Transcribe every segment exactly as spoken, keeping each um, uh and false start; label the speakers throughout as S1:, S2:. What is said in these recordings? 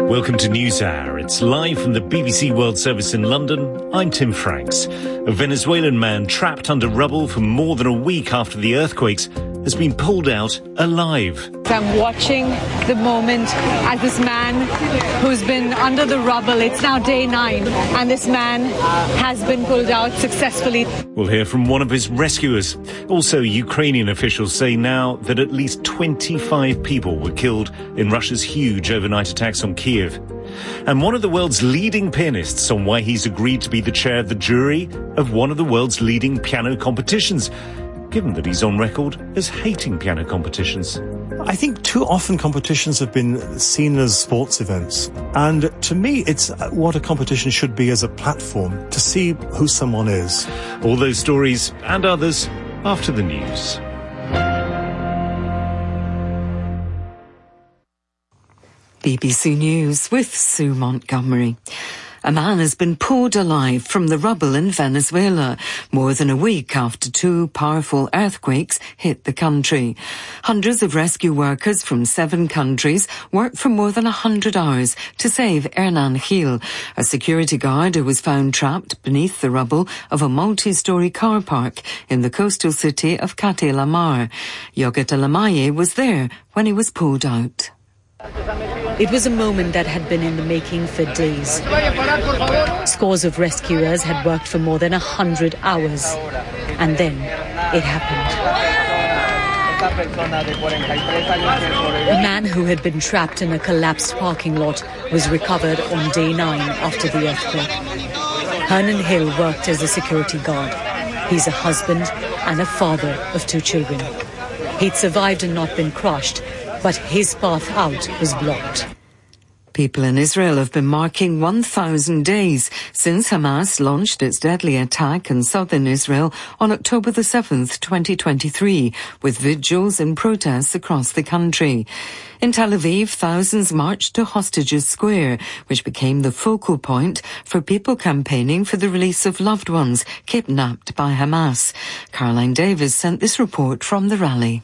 S1: Welcome to NewsHour. It's live from the B B C World Service in London. I'm Tim Franks. A Venezuelan man trapped under rubble for more than a week after the earthquakes has been pulled out alive.
S2: I'm watching the moment as this man who's been under the rubble, it's now day nine, and this man has been pulled out successfully.
S1: We'll hear from one of his rescuers. Also, Ukrainian officials say now that at least twenty-five people were killed in Russia's huge overnight attacks on Kiev. And one of the world's leading pianists on why he's agreed to be the chair of the jury of one of the world's leading piano competitions, given that he's on record as hating piano competitions.
S3: I think too often competitions have been seen as sports events. And to me, it's what a competition should be as a platform to see who someone is.
S1: All those stories and others after the news.
S4: B B C News with Sue Montgomery. A man has been pulled alive from the rubble in Venezuela more than a week after two powerful earthquakes hit the country. Hundreds of rescue workers from seven countries worked for more than one hundred hours to save Hernan Gil, a security guard who was found trapped beneath the rubble of a multi-storey car park in the coastal city of Cate la Mar. Yogita Lamaye was there when he was pulled out.
S5: It was a moment that had been in the making for days. Scores of rescuers had worked for more than a hundred hours. And then it happened. A man who had been trapped in a collapsed parking lot was recovered on day nine after the earthquake. Hernan Gil worked as a security guard. He's a husband and a father of two children. He'd survived and not been crushed, but his path out was blocked.
S4: People in Israel have been marking one thousand days since Hamas launched its deadly attack in southern Israel on October the seventh, twenty twenty-three, with vigils and protests across the country. In Tel Aviv, thousands marched to Hostages Square, which became the focal point for people campaigning for the release of loved ones kidnapped by Hamas. Caroline Davis sent this report from the rally.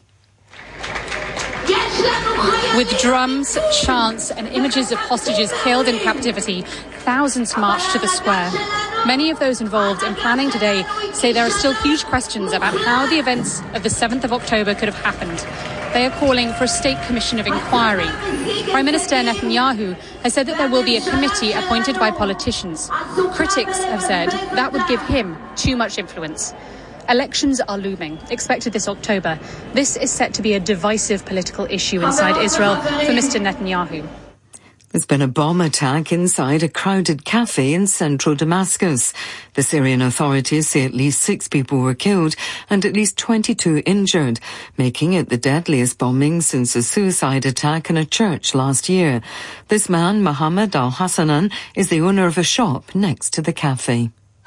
S6: With drums, chants and images of hostages killed in captivity, thousands marched to the square. Many of those involved in planning today say there are still huge questions about how the events of the seventh of October could have happened. They are calling for a state commission of inquiry. Prime Minister Netanyahu has said that there will be a committee appointed by politicians. Critics have said that would give him too much influence. Elections are looming, expected this October. This is set to be a divisive political issue inside Israel for Mister Netanyahu.
S4: There's been a bomb attack inside a crowded cafe in central Damascus. The Syrian authorities say at least six people were killed and at least twenty-two injured, making it the deadliest bombing since a suicide attack in a church last year. This man, Mohammed Al-Hassanan, is the owner of a shop next to the cafe.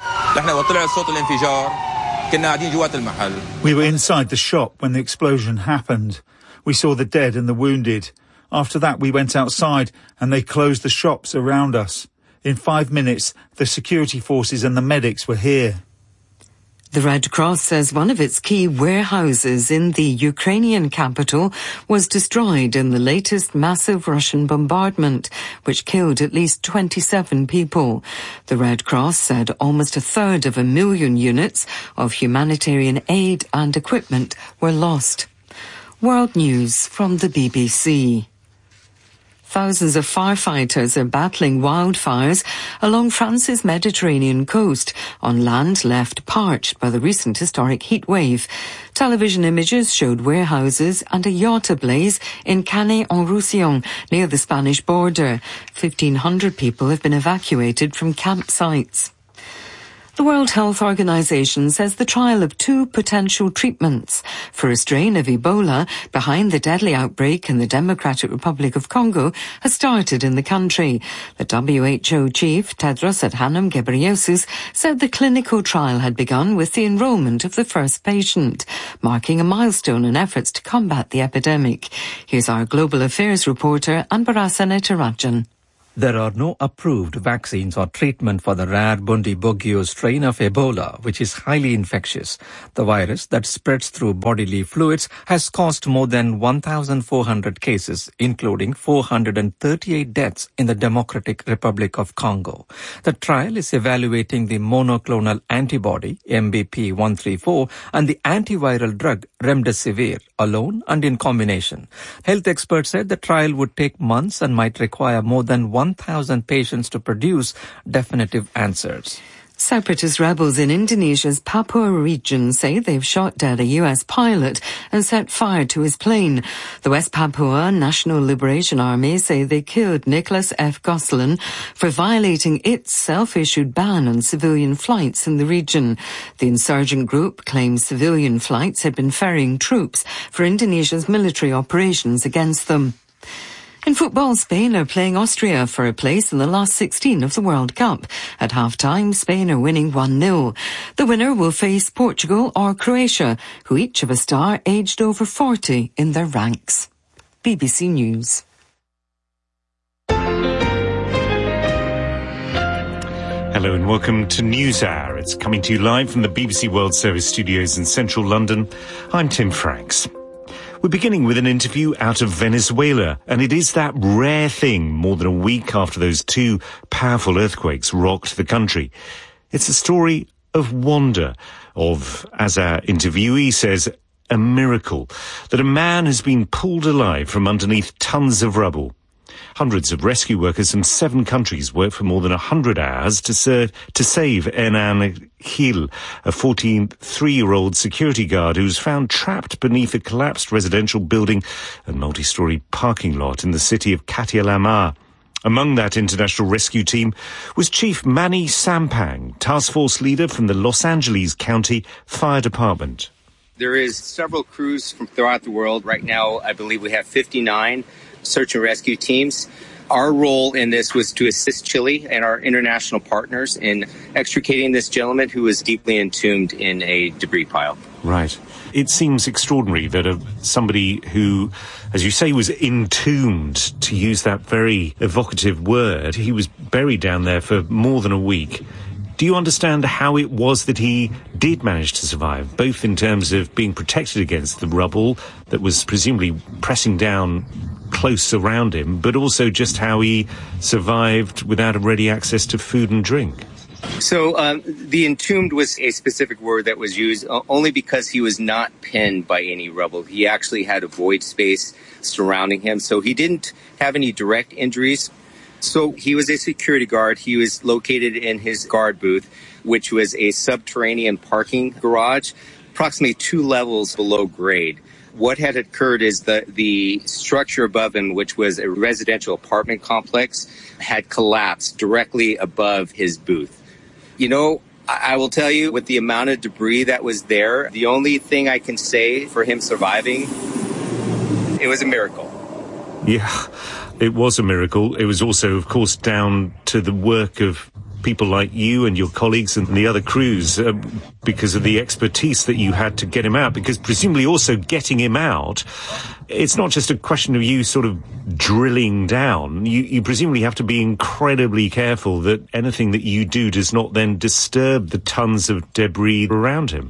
S7: We were inside the shop when the explosion happened. We saw the dead and the wounded. After that, we went outside and they closed the shops around us. In five minutes, the security forces and the medics were here.
S4: The Red Cross says one of its key warehouses in the Ukrainian capital was destroyed in the latest massive Russian bombardment, which killed at least twenty-seven people. The Red Cross said almost a third of a million units of humanitarian aid and equipment were lost. World News from the B B C. Thousands of firefighters are battling wildfires along France's Mediterranean coast on land left parched by the recent historic heat wave. Television images showed warehouses and a yacht ablaze in Canet-en-Roussillon near the Spanish border. fifteen hundred people have been evacuated from campsites. The World Health Organization says the trial of two potential treatments for a strain of Ebola behind the deadly outbreak in the Democratic Republic of Congo has started in the country. The W H O chief, Tedros Adhanom Ghebreyesus, said the clinical trial had begun with the enrollment of the first patient, marking a milestone in efforts to combat the epidemic. Here's our Global Affairs reporter, Anbarasa Netarajan.
S8: There are no approved vaccines or treatment for the rare Bundibugyo strain of Ebola, which is highly infectious. The virus that spreads through bodily fluids has caused more than one thousand four hundred cases, including four hundred thirty-eight deaths in the Democratic Republic of Congo. The trial is evaluating the monoclonal antibody, M B P one thirty-four, and the antiviral drug, Remdesivir, alone and in combination. Health experts said the trial would take months and might require more than one thousand patients to produce definitive answers.
S4: Separatist rebels in Indonesia's Papua region say they've shot dead a U S pilot and set fire to his plane. The West Papua National Liberation Army say they killed Nicholas F. Gosselin for violating its self-issued ban on civilian flights in the region. The insurgent group claims civilian flights had been ferrying troops for Indonesia's military operations against them. In football, Spain are playing Austria for a place in the last sixteen of the World Cup. At half-time, Spain are winning one nil. The winner will face Portugal or Croatia, who each have a star aged over forty in their ranks. B B C News.
S1: Hello and welcome to NewsHour. It's coming to you live from the B B C World Service studios in central London. I'm Tim Franks. We're beginning with an interview out of Venezuela, and it is that rare thing more than a week after those two powerful earthquakes rocked the country. It's a story of wonder, of, as our interviewee says, a miracle, that a man has been pulled alive from underneath tons of rubble. Hundreds of rescue workers from seven countries worked for more than one hundred hours to, serve, to save Hernan Gil, a forty-three-year-old security guard who was found trapped beneath a collapsed residential building and multi-storey parking lot in the city of Katia La Mar. Among that international rescue team was Chief Manny Sampang, task force leader from the Los Angeles County Fire Department.
S9: There is several crews from throughout the world. Right now, I believe we have fifty-nine search and rescue teams. Our role in this was to assist Chile and our international partners in extricating this gentleman who was deeply entombed in a debris pile.
S1: Right. It seems extraordinary that a, somebody who, as you say, was entombed, to use that very evocative word, he was buried down there for more than a week. Do you understand how it was that he did manage to survive, both in terms of being protected against the rubble that was presumably pressing down close around him, but also just how he survived without a ready access to food and drink?
S9: So um, the entombed was a specific word that was used uh, only because he was not pinned by any rubble. He actually had a void space surrounding him, so he didn't have any direct injuries. So he was a security guard. He was located in his guard booth, which was a subterranean parking garage, approximately two levels below grade. What had occurred is that the structure above him, which was a residential apartment complex, had collapsed directly above his booth. You know, I will tell you, with the amount of debris that was there, the only thing I can say for him surviving, it was a miracle.
S1: Yeah, it was a miracle. It was also, of course, down to the work of people like you and your colleagues and the other crews uh, because of the expertise that you had to get him out, because presumably also getting him out, it's not just a question of you sort of drilling down. You, you presumably have to be incredibly careful that anything that you do does not then disturb the tons of debris around him.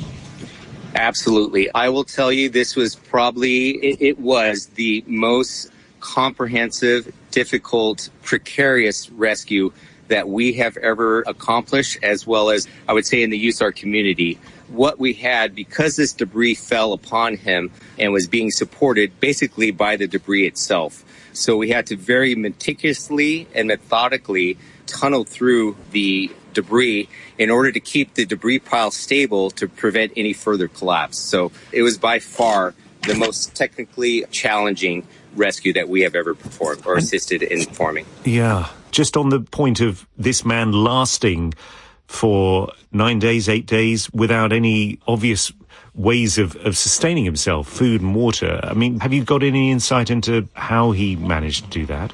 S9: Absolutely. I will tell you, this was probably, it, it was the most comprehensive, difficult, precarious rescue that we have ever accomplished, as well as, I would say, in the U S A R community. What we had, because this debris fell upon him and was being supported basically by the debris itself. So we had to very meticulously and methodically tunnel through the debris in order to keep the debris pile stable to prevent any further collapse. So it was by far the most technically challenging rescue that we have ever performed or assisted in performing.
S1: Yeah. Just on the point of this man lasting for nine days, eight days without any obvious ways of, of sustaining himself, food and water. I mean, have you got any insight into how he managed to do that?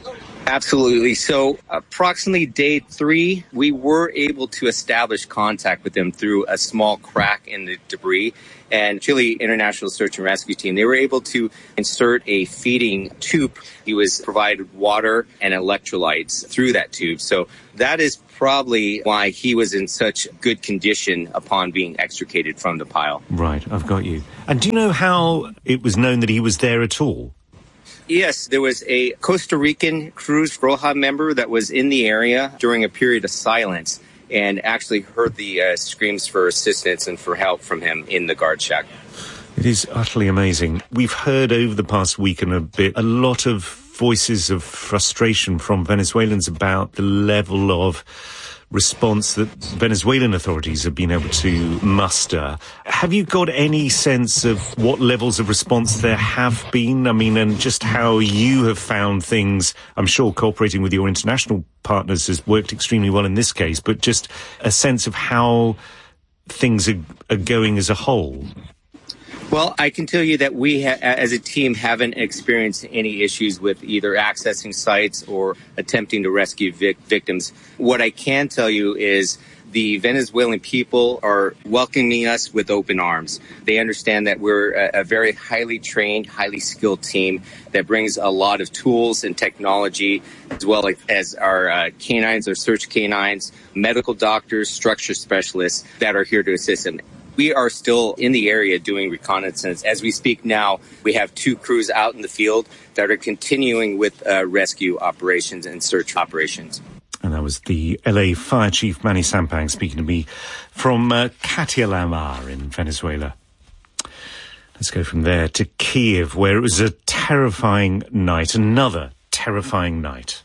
S9: Absolutely. So approximately day three, we were able to establish contact with them through a small crack in the debris. And Chile International Search and Rescue Team, they were able to insert a feeding tube. He was provided water and electrolytes through that tube. So that is probably why he was in such good condition upon being extricated from the pile.
S1: Right, I've got you. And do you know how it was known that he was there at all?
S9: Yes, there was a Costa Rican Cruz Roja member that was in the area during a period of silence and actually heard the uh, screams for assistance and for help from him in the guard shack.
S1: It is utterly amazing. We've heard over the past week and a bit a lot of voices of frustration from Venezuelans about the level of response that Venezuelan authorities have been able to muster. Have you got any sense of what levels of response there have been? I mean, and just how you have found things. I'm sure cooperating with your international partners has worked extremely well in this case, but just a sense of how things are, are going as a whole.
S9: Well, I can tell you that we, ha- as a team, haven't experienced any issues with either accessing sites or attempting to rescue vic- victims. What I can tell you is the Venezuelan people are welcoming us with open arms. They understand that we're a, a very highly trained, highly skilled team that brings a lot of tools and technology, as well as our uh, canines, our search canines, medical doctors, structure specialists that are here to assist them. We are still in the area doing reconnaissance. As we speak now, we have two crews out in the field that are continuing with uh, rescue operations and search operations.
S1: And that was the L A Fire Chief Manny Sampang speaking to me from uh, Catialamar in Venezuela. Let's go from there to Kiev, where it was a terrifying night, another terrifying night.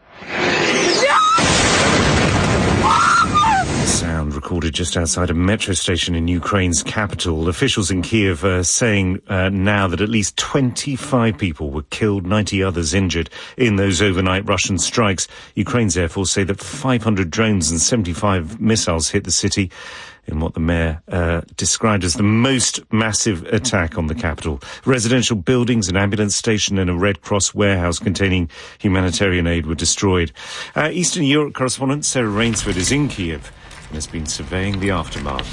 S1: Sound recorded just outside a metro station in Ukraine's capital. Officials in Kiev are saying uh, now that at least twenty-five people were killed, ninety others injured in those overnight Russian strikes. Ukraine's Air Force say that five hundred drones and seventy-five missiles hit the city in what the mayor uh, described as the most massive attack on the capital. Residential buildings, an ambulance station and a Red Cross warehouse containing humanitarian aid were destroyed. Uh, Eastern Europe correspondent Sarah Rainsford is in Kiev and has been surveying the aftermath.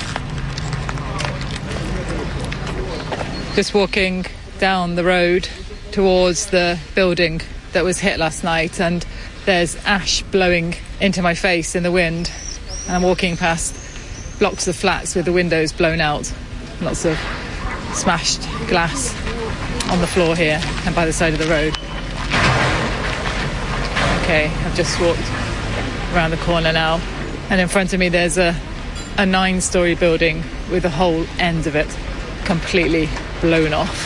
S10: Just walking down the road towards the building that was hit last night, and there's ash blowing into my face in the wind. And I'm walking past blocks of flats with the windows blown out. Lots of smashed glass on the floor here and by the side of the road. Okay, I've just walked around the corner now, and in front of me there's a, a nine-storey building with the whole end of it completely blown off.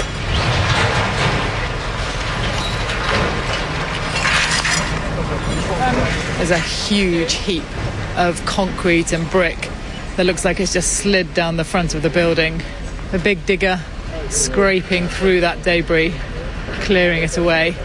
S10: There's a huge heap of concrete and brick that looks like it's just slid down the front of the building. A big digger scraping through that debris, clearing it away.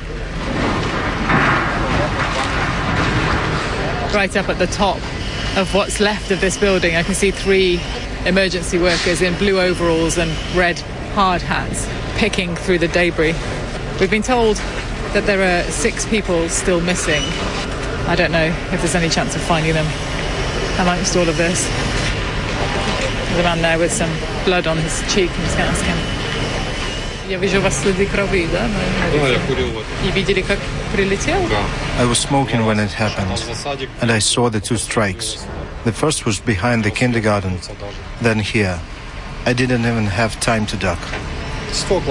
S10: Right up at the top of what's left of this building, I can see three emergency workers in blue overalls and red hard hats picking through the debris. We've been told that there are six people still missing. I don't know if there's any chance of finding them amongst all of this. There's a man there with some blood on his cheek. I'm just going to ask him.
S11: I was smoking when it happened, and I saw the two strikes. The first was behind the kindergarten, then here. I didn't even have time to duck. All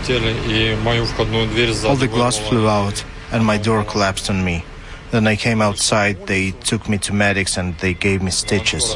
S11: the glass flew out, and my door collapsed on me. Then I came outside, they took me to medics, and they gave me stitches.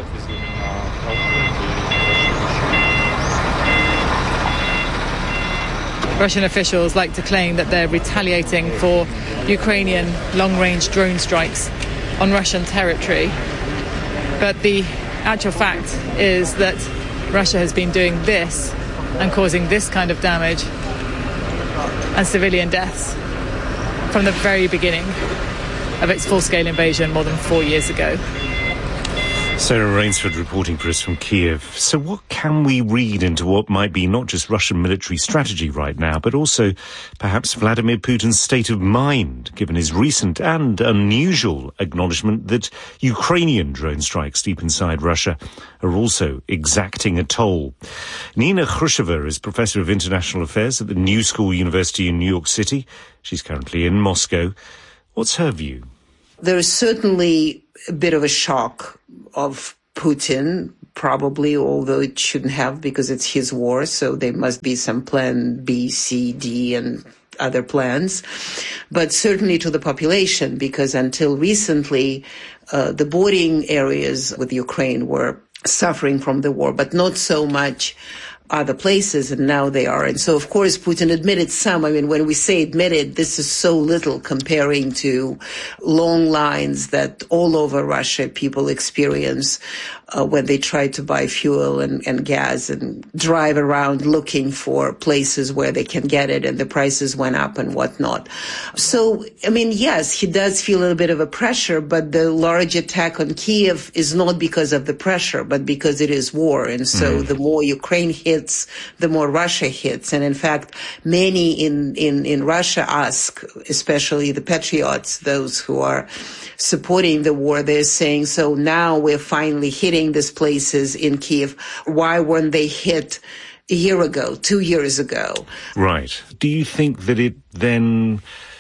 S10: Russian officials like to claim that they're retaliating for Ukrainian long-range drone strikes on Russian territory. But the actual fact is that Russia has been doing this and causing this kind of damage and civilian deaths from the very beginning of its full-scale invasion more than four years ago.
S1: Sarah Rainsford reporting for us from Kiev. So what can we read into what might be not just Russian military strategy right now, but also perhaps Vladimir Putin's state of mind, given his recent and unusual acknowledgement that Ukrainian drone strikes deep inside Russia are also exacting a toll? Nina Khrushcheva is Professor of International Affairs at the New School University in New York City. She's currently in Moscow. What's her view?
S12: There is certainly a bit of a shock of Putin, probably, although it shouldn't have because it's his war, so there must be some plan B, C, D, and other plans. But certainly to the population, because until recently, uh, the bordering areas with Ukraine were suffering from the war, but not so much other places, and now they are. And so, of course, Putin admitted some. I mean, when we say admitted, this is so little comparing to long lines that all over Russia people experience uh, when they try to buy fuel and, and gas and drive around looking for places where they can get it, and the prices went up and whatnot. So, I mean, yes, he does feel a little bit of a pressure, but the large attack on Kiev is not because of the pressure, but because it is war. And so mm. the more Ukraine hits, the more Russia hits. And in fact, many in, in, in Russia ask, especially the patriots, those who are supporting the war, they're saying, so now we're finally hitting these places in Kiev. Why weren't they hit a year ago, two years ago?
S1: Right. Do you think that it then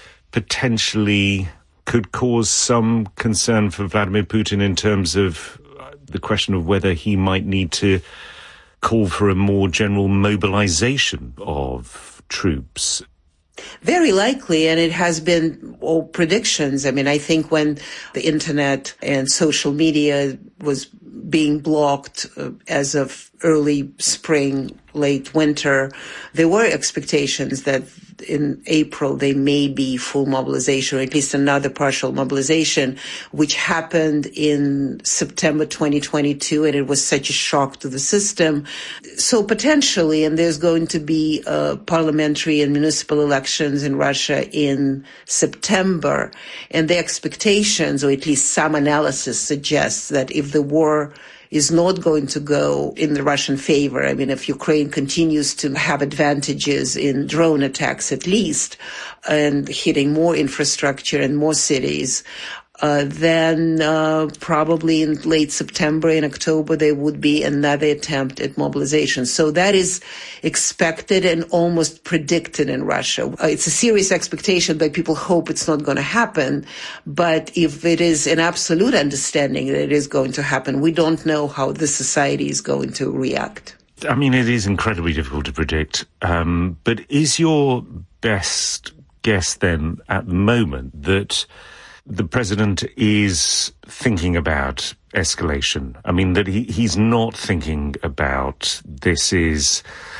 S1: potentially could cause some concern for Vladimir Putin in terms of the question of whether he might need to call for a more general mobilization of troops?
S12: Very likely, and it has been all predictions. I mean, I think when the internet and social media was being blocked uh, as of early spring, late winter, there were expectations that in April there may be full mobilization, or at least another partial mobilization, which happened in September twenty twenty-two, and it was such a shock to the system. So potentially, and there's going to be uh, parliamentary and municipal elections in Russia in September, and the expectations, or at least some analysis suggests that if the war is not going to go in the Russian favor. I mean, if Ukraine continues to have advantages in drone attacks at least, and hitting more infrastructure and more cities, uh, then uh, probably in late September and October there would be another attempt at mobilization. So that is expected and almost predicted in Russia. Uh, it's a serious expectation, but people hope it's not going to happen. But if it is an absolute understanding that it is going to happen, we don't know how the society is going to react.
S1: I mean, it is incredibly difficult to predict. Um, but is your best guess then at the moment that the president is thinking about escalation? I mean, that he, he's not thinking about this is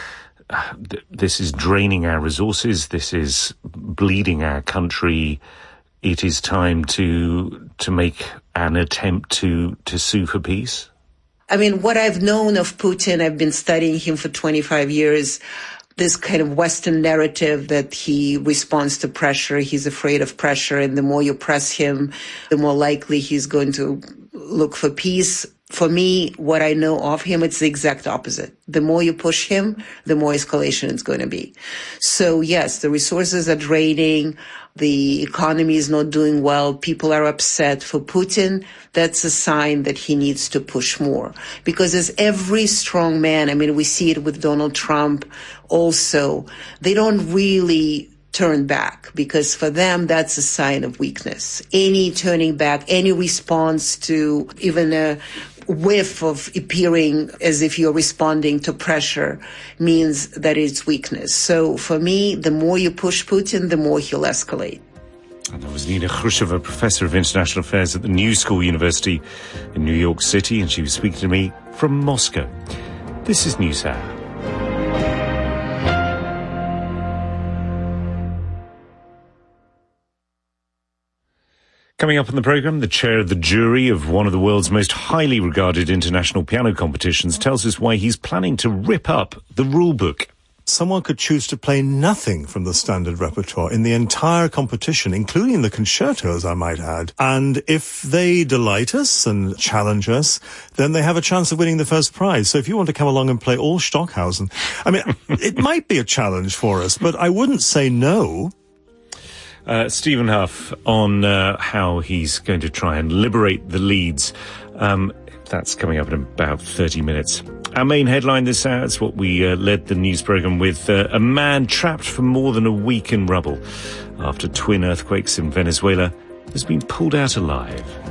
S1: uh, th- this is draining our resources, this is bleeding our country. It is time to to make an attempt to, to sue for peace?
S12: I mean, what I've known of Putin, I've been studying him for twenty-five years, this kind of Western narrative that he responds to pressure, he's afraid of pressure, and the more you press him, the more likely he's going to look for peace. For me, what I know of him, it's the exact opposite. The more you push him, the more escalation it's going to be. So yes, the resources are draining, the economy is not doing well, people are upset. For Putin, that's a sign that he needs to push more. Because as every strong man, I mean, we see it with Donald Trump also, they don't really turn back, because for them, that's a sign of weakness. Any turning back, any response to even a whiff of appearing as if you're responding to pressure means that it's weakness. So for me, the more you push Putin, the more he'll escalate.
S1: And that was Nina Khrushcheva, Professor of International Affairs at the New School University in New York City, and she was speaking to me from Moscow. This is NewsHour. Coming up on the programme, the chair of the jury of one of the world's most highly regarded international piano competitions tells us why he's planning to rip up the rule book.
S3: someone could choose to play nothing from the standard repertoire in the entire competition, including the concertos, I might add. And if they delight us and challenge us, then they have a chance of winning the first prize. So if you want to come along and play all Stockhausen, I mean, it might be a challenge for us, but I wouldn't say no.
S1: Uh, Stephen Hough on uh, how he's going to try and liberate the Leads. Um, that's coming up in about thirty minutes. Our main headline this hour is what we uh, led the news programme with. Uh, a man trapped for more than a week in rubble after twin earthquakes in Venezuela has been pulled out alive.